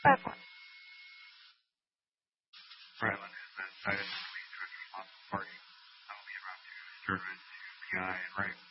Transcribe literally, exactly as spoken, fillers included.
That's fine. Right, like I said, I didn't lead to a responsible party. That will be around to determine to P I and right.